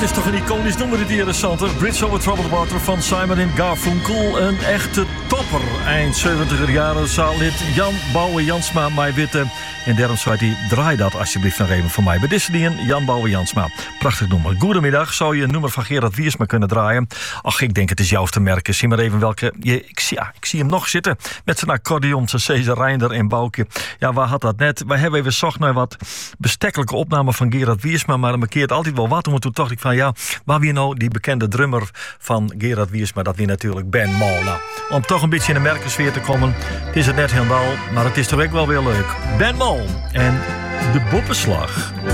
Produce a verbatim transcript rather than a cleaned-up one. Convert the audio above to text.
Het is toch een iconisch nummer, dit interessante. Bridge Over Troubled Water van Simon en Garfunkel. Een echte topper. Eind zeventiger jaren zaalid Jan Bouwe Jansma mij witte. En daarom zei hij, draai dat alsjeblieft nog even voor mij. Bij deze dingen, Jan Bouwe Jansma. Prachtig nummer. Goedemiddag, zou je een nummer van Gerard Wiersma kunnen draaien? Ach, ik denk het is jou te merken. Zie maar even welke... Je, ik, zie, ja, ik zie hem nog zitten met zijn accordeon, zijn Cesar Reinder en Boukje. Ja, waar had dat net? Wij hebben even zocht naar wat bestekkelijke opnamen van Gerard Wiersma, maar dan markeert altijd wel wat. Toen dacht ik van, ja, waar wie nou die bekende drummer van Gerard Wiersma, dat wie natuurlijk Ben Mol. Nou, om toch een beetje in de merkensfeer te komen, het is het net helemaal, maar het is toch ook wel weer leuk. Ben Mol en de Boppenslag.